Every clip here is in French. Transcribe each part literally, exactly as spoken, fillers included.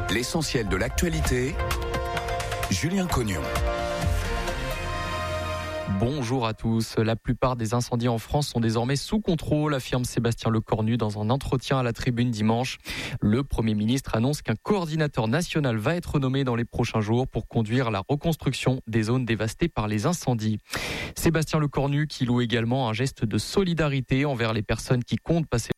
L'essentiel de l'actualité, Julien Cognon. Bonjour à tous. La plupart des incendies en France sont désormais sous contrôle, affirme Sébastien Lecornu dans un entretien à la Tribune dimanche. Le Premier ministre annonce qu'un coordinateur national va être nommé dans les prochains jours pour conduire la reconstruction des zones dévastées par les incendies. Sébastien Lecornu qui loue également un geste de solidarité envers les personnes qui comptent passer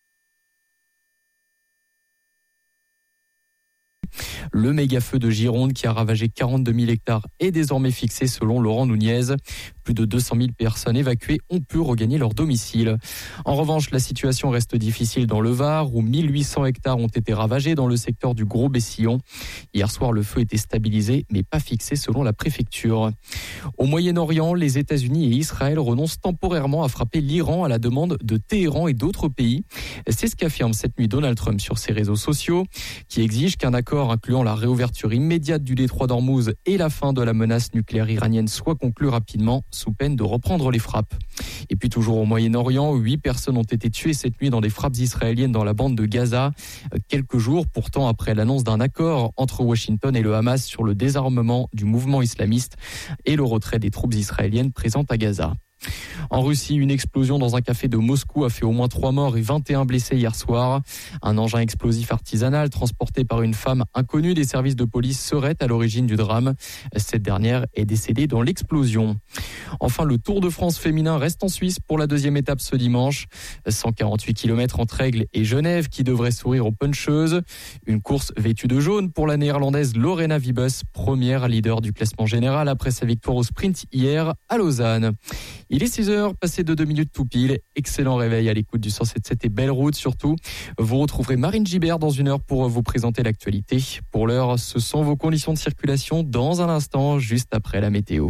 Le méga-feu de Gironde qui a ravagé quarante-deux mille hectares est désormais fixé selon Laurent Nunez. Plus de deux cent mille personnes évacuées ont pu regagner leur domicile. En revanche, la situation reste difficile dans le Var où mille huit cents hectares ont été ravagés dans le secteur du Gros-Bessillon. Hier soir, le feu était stabilisé mais pas fixé selon la préfecture. Au Moyen-Orient, les États-Unis et Israël renoncent temporairement à frapper l'Iran à la demande de Téhéran et d'autres pays. C'est ce qu'affirme cette nuit Donald Trump sur ses réseaux sociaux qui exige qu'un accord incluant la réouverture immédiate du détroit d'Ormuz et la fin de la menace nucléaire iranienne soit conclue rapidement sous peine de reprendre les frappes. Et puis toujours au Moyen-Orient, huit personnes ont été tuées cette nuit dans des frappes israéliennes dans la bande de Gaza. Quelques jours pourtant après l'annonce d'un accord entre Washington et le Hamas sur le désarmement du mouvement islamiste et le retrait des troupes israéliennes présentes à Gaza. En Russie, une explosion dans un café de Moscou a fait au moins trois morts et vingt et un blessés hier soir. Un engin explosif artisanal transporté par une femme inconnue des services de police serait à l'origine du drame. Cette dernière est décédée dans l'explosion. Enfin, le Tour de France féminin reste en Suisse pour la deuxième étape ce dimanche. cent quarante-huit kilomètres entre Aigle et Genève qui devrait sourire aux puncheuses. Une course vêtue de jaune pour la néerlandaise Lorena Wiebes, première leader du classement général après sa victoire au sprint hier à Lausanne. Il est six heures, passé de deux minutes tout pile. Excellent réveil à l'écoute du cent sept virgule sept et belle route surtout. Vous retrouverez Marine Gibert dans une heure pour vous présenter l'actualité. Pour l'heure, ce sont vos conditions de circulation dans un instant, juste après la météo.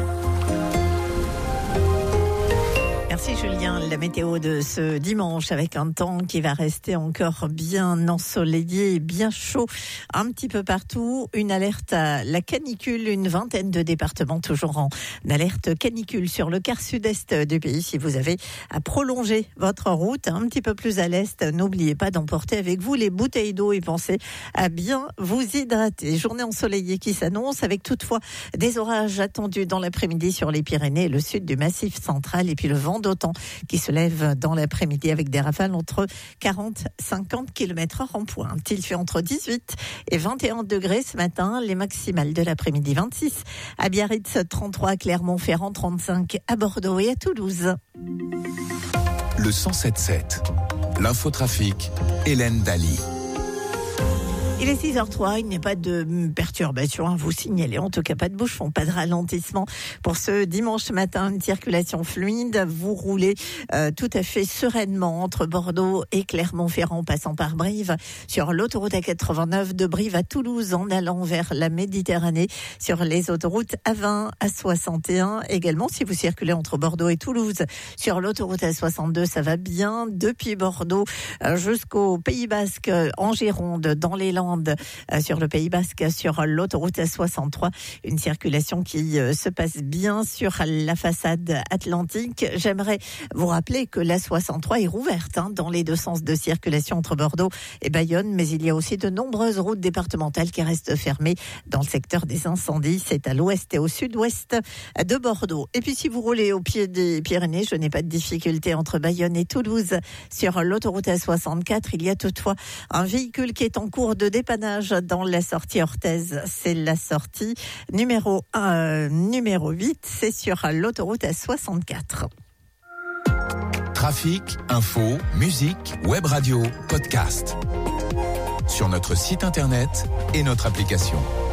Merci Julien. La météo de ce dimanche avec un temps qui va rester encore bien ensoleillé et bien chaud un petit peu partout. Une alerte à la canicule, une vingtaine de départements toujours en alerte canicule sur le quart sud-est du pays. Si vous avez à prolonger votre route un petit peu plus à l'est, n'oubliez pas d'emporter avec vous les bouteilles d'eau et pensez à bien vous hydrater. Journée ensoleillée qui s'annonce avec toutefois des orages attendus dans l'après-midi sur les Pyrénées, le sud du Massif central et puis le vent d'autant qui se lève dans l'après-midi avec des rafales entre quarante à cinquante kilomètres heure en pointe. Il fait entre dix-huit et vingt et un degrés ce matin, les maximales de l'après-midi vingt-six à Biarritz, trente-trois à Clermont-Ferrand, trente-cinq à Bordeaux et à Toulouse. Le cent sept virgule sept, l'infotrafic, Hélène Daly. Il est six heures trois, il n'y a pas de perturbation à vous signaler, en tout cas pas de bouchon, pas de ralentissement pour ce dimanche matin, une circulation fluide, vous roulez euh, tout à fait sereinement entre Bordeaux et Clermont-Ferrand, passant par Brive, sur l'autoroute A quatre-vingt-neuf de Brive à Toulouse, en allant vers la Méditerranée, sur les autoroutes A vingt, A soixante et un, également si vous circulez entre Bordeaux et Toulouse, sur l'autoroute A soixante-deux, ça va bien, depuis Bordeaux euh, jusqu'au Pays Basque, en Gironde, dans les Landes, sur le Pays Basque, sur l'autoroute A soixante-trois, une circulation qui se passe bien sur la façade atlantique. J'aimerais vous rappeler que l'A soixante-trois est rouverte hein, dans les deux sens de circulation entre Bordeaux et Bayonne, mais il y a aussi de nombreuses routes départementales qui restent fermées dans le secteur des incendies. C'est à l'ouest et au sud-ouest de Bordeaux. Et puis si vous roulez au pied des Pyrénées, je n'ai pas de difficulté entre Bayonne et Toulouse. Sur l'autoroute A soixante-quatre, il y a toutefois un véhicule qui est en cours de dépannage dans la sortie Orthez. C'est la sortie numéro un, euh, numéro huit. C'est sur l'autoroute A soixante-quatre. Trafic, info, musique, web radio, podcast. Sur notre site internet et notre application.